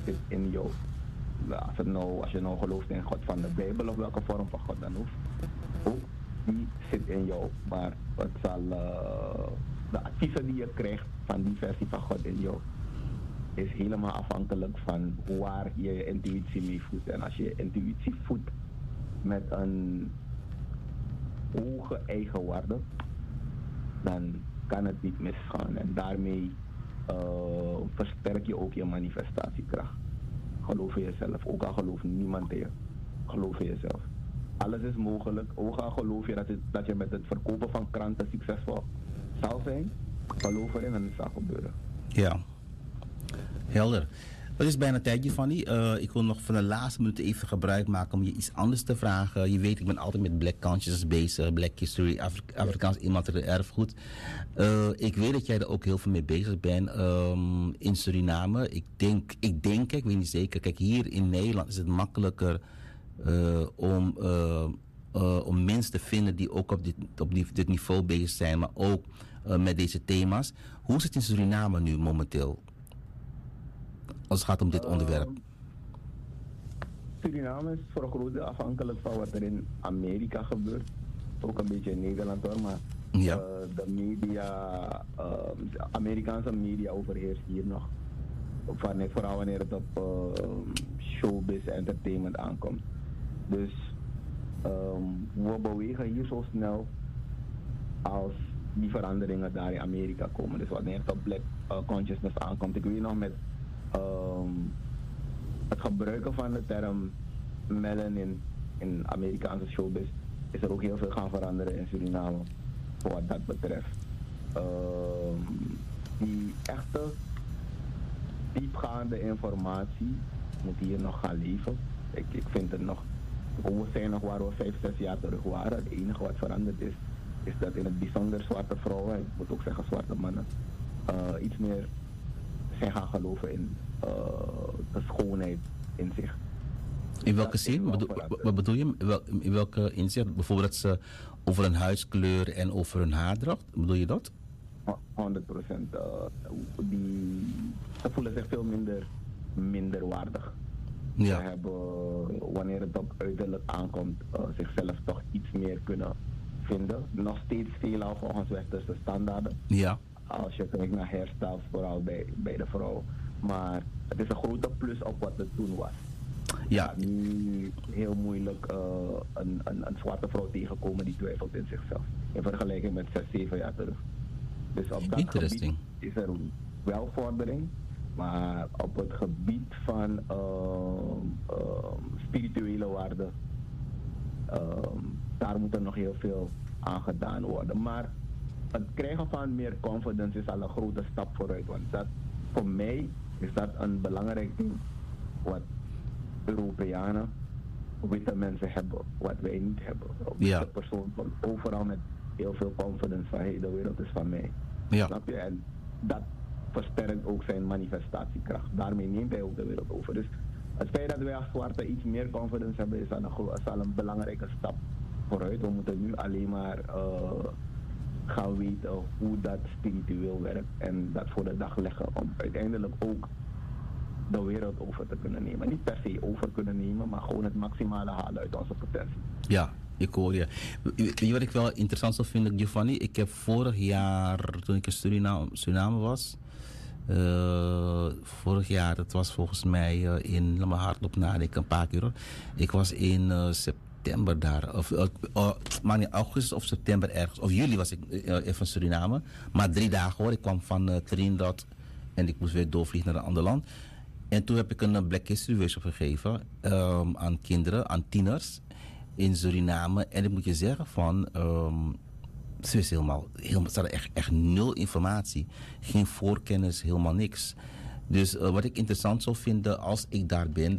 zit in jou. Als je nou gelooft in God van de Bijbel of welke vorm van God dan hoeft, ook die zit in jou. Maar het zal, de adviezen die je krijgt van die versie van God in jou, is helemaal afhankelijk van waar je je intuïtie mee voedt. En als je je intuïtie voedt met een hoge eigenwaarde, dan kan het niet misgaan. En daarmee versterk je ook je manifestatiekracht. Geloof in jezelf. Ook al gelooft niemand in je. Geloof in jezelf. Alles is mogelijk. Ook al geloof je dat je met het verkopen van kranten succesvol zal zijn. Geloof erin en het zal gebeuren. Ja, helder. Het is bijna tijd, Giovanni. Ik wil nog van de laatste minuten even gebruik maken om je iets anders te vragen. Je weet, ik ben altijd met Black Consciousness bezig, Black History, Afrikaans immaterieel erfgoed. Ik weet dat jij er ook heel veel mee bezig bent in Suriname. Ik denk, ik weet niet zeker. Kijk, hier in Nederland is het makkelijker om mensen te vinden die ook op dit niveau bezig zijn, maar ook met deze thema's. Hoe is het in Suriname nu momenteel? Als het gaat om dit onderwerp. Suriname is voor een groot deel afhankelijk van wat er in Amerika gebeurt. Ook een beetje in Nederland hoor, maar ja. De media, Amerikaanse media overheerst hier nog. Vooral wanneer het op showbiz entertainment aankomt. Dus we bewegen hier zo snel als die veranderingen daar in Amerika komen. Dus wanneer het op Black Consciousness aankomt. Ik weet nog met het gebruiken van de term melanin in Amerikaanse showbiz is er ook heel veel gaan veranderen in Suriname voor wat dat betreft. Die echte diepgaande informatie moet hier nog gaan leven. Ik vind het nog, we zijn nog waar we 5, 6 jaar terug waren. Het enige wat veranderd is dat in het bijzonder zwarte vrouwen, ik moet ook zeggen zwarte mannen, iets meer zijn gaan geloven in de schoonheid in zich. In welke zin? Wat bedoel je? In welke inzicht? Bijvoorbeeld dat ze over hun huidskleur en over hun haardracht? Bedoel je dat? 100%. Ze voelen zich veel minder waardig. Ja. Ze hebben, wanneer het op uiterlijk aankomt, zichzelf toch iets meer kunnen vinden. Nog steeds veelal volgens westerse standaarden. Ja. Als je kijkt naar hairstyles, vooral bij de vrouw. Maar het is een grote plus op wat het toen was. Ja. Nu heel moeilijk een zwarte vrouw tegenkomen die twijfelt in zichzelf. In vergelijking met 6, 7 jaar terug. Dus op dat gebied is er wel vordering. Maar op het gebied van spirituele waarden, daar moet er nog heel veel aan gedaan worden. Maar het krijgen van meer confidence is al een grote stap vooruit. Want voor mij is dat een belangrijk ding wat Europeanen, witte mensen hebben, wat wij niet hebben. Ja. De persoon komt overal met heel veel confidence van hey, de wereld is van mij. Ja. Snap je? En dat versterkt ook zijn manifestatiekracht. Daarmee neemt hij ook de wereld over. Dus het feit dat wij als zwarte iets meer confidence hebben is al een belangrijke stap vooruit. We moeten nu alleen maar gaan weten hoe dat spiritueel werkt en dat voor de dag leggen om uiteindelijk ook de wereld over te kunnen nemen. Niet per se over kunnen nemen, maar gewoon het maximale halen uit onze potentie. Ja, ik hoor je. Weet je wat ik wel interessant zou vinden, Giovanni? Ik heb vorig jaar, toen ik in Suriname was, vorig jaar, dat was volgens mij laat me hardop nadenken, een paar keer hoor. Ik was in september daar, maar in augustus of september ergens, of juli was ik van Suriname, maar 3 dagen hoor. Ik kwam van Trinidad en ik moest weer doorvliegen naar een ander land. En toen heb ik een Black History workshop gegeven aan kinderen, aan tieners in Suriname. En ik moet je zeggen van, ze wisten ze hadden echt 0 informatie. Geen voorkennis, helemaal niks. Dus wat ik interessant zou vinden als ik daar ben,